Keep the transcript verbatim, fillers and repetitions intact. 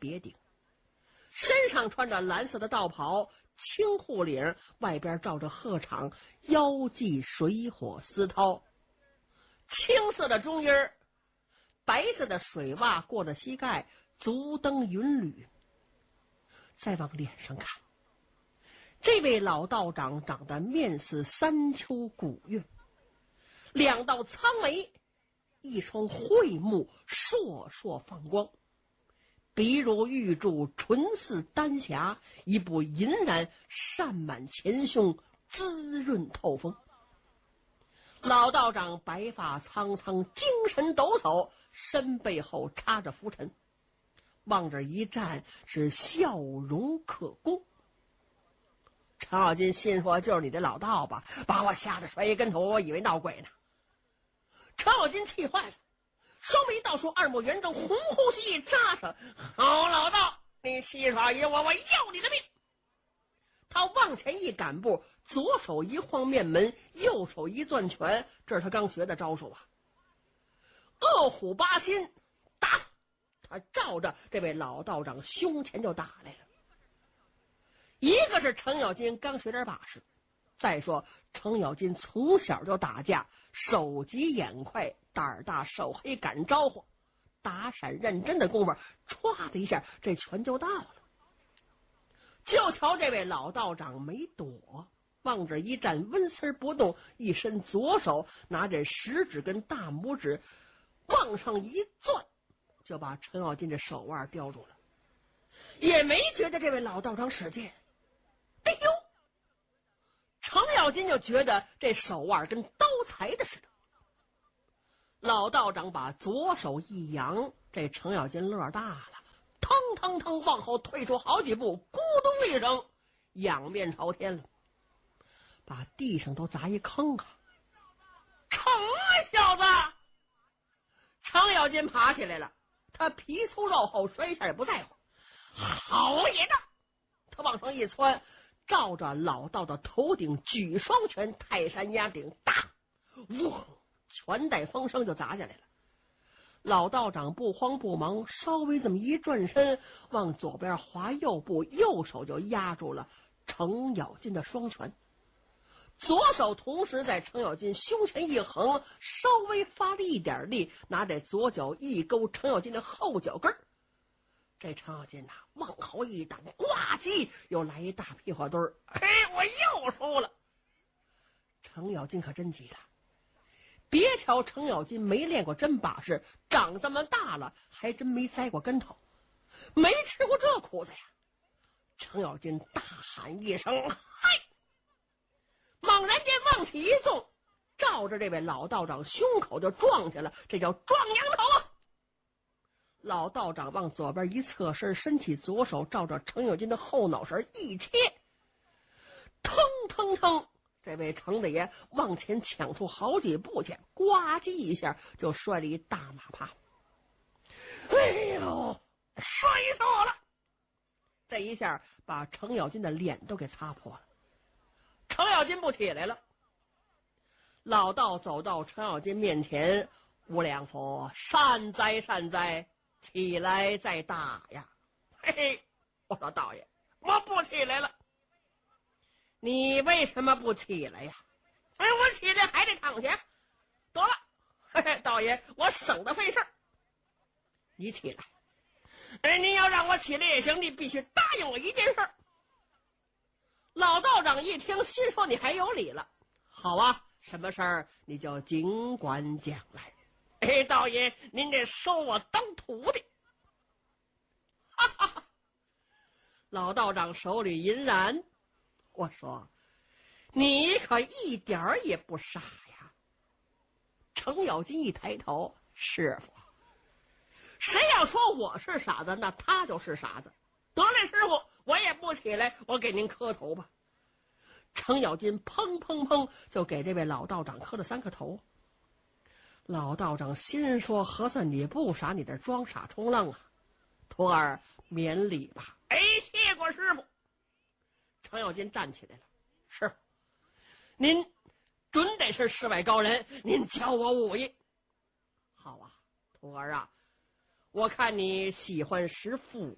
别顶，身上穿着蓝色的道袍，青护领，外边罩着鹤氅，腰系水火丝绦，青色的中衣，白色的水袜过了膝盖，足蹬云履。再往脸上看，这位老道长长得面似三秋古月，两道苍眉，一双慧目烁烁放光，鼻如玉柱，唇似丹霞，一部银髯扇满前胸，滋润透风。老道长白发苍苍，精神抖擞，身背后插着拂尘，往这一站是笑容可掬。程咬金心说：“就是你的老道吧，把我吓得摔一跟头，我以为闹鬼呢。”程咬金气坏了，双眉倒竖，二目圆睁，红呼吸一扎上：“好老道，你戏耍于我，我要你的命！”他往前一赶步，左手一晃面门，右手一攥拳，这是他刚学的招数啊。恶虎八心，打！他照着这位老道长胸前就打来了。一个是程咬金刚学点把式，再说程咬金从小就打架，手疾眼快，胆大手黑，敢招呼，打闪认真的功夫，歘的一下，这拳就到了。就瞧这位老道长没躲，往这一站，温丝不动，一伸左手，拿着食指跟大拇指往上一攥，就把程咬金这手腕叼住了，也没觉得这位老道长使劲。哎呦！程咬金就觉得这手腕跟刀裁的似的。老道长把左手一扬，这程咬金乐大了，腾腾腾往后退出好几步，咕咚一声，仰面朝天了，把地上都砸一坑啊！成啊，小子！程咬金爬起来了，他皮粗肉厚，摔一下也不在乎。好爷的！他往上一窜，照着老道的头顶举双拳，泰山压顶，大呜，拳带风声就砸下来了。老道长不慌不忙，稍微这么一转身，往左边滑右步，右手就压住了程咬金的双拳，左手同时在程咬金胸前一横，稍微发了一点力，拿着左脚一勾程咬金的后脚跟。这程咬金呐、啊，往后一挡，呱唧又来一大屁股墩儿，嘿，我又输了。程咬金可真急了，别瞧程咬金没练过真把式，长这么大了还真没栽过跟头，没吃过这苦子呀。程咬金大喊一声：“嗨！”猛然间往起一纵，照着这位老道长胸口就撞下了，这叫撞羊头啊！老道长往左边一侧身，伸起左手，照着程咬金的后脑勺一切，腾腾腾，这位程大爷往前抢出好几步去，呱唧一下就摔了一大马趴。哎呦，摔死我了！这一下把程咬金的脸都给擦破了。程咬金不起来了，老道走到程咬金面前：“无量佛，善哉善哉，起来再打呀！”嘿嘿，我说道爷，我不起来了。你为什么不起来呀？哎，我起来还得躺下。得了，嘿嘿，道爷，我省得费事儿。你起来，哎，你要让我起来也行，你必须答应我一件事儿。老道长一听，心说你还有理了。好啊，什么事儿你就尽管讲来。哎，道爷，您得收我当徒弟。哈哈哈！老道长手里银髯，我说你可一点儿也不傻呀。程咬金一抬头，师傅，谁要说我是傻子，那他就是傻子。得嘞，师傅，我也不起来，我给您磕头吧。程咬金砰砰砰就给这位老道长磕了三个头。老道长心说：和算你不傻，你这装傻充愣啊！徒儿免礼吧。哎，谢过师傅。程咬金站起来了，师傅，您准得是世外高人，您教我武艺。好啊，徒儿啊，我看你喜欢识斧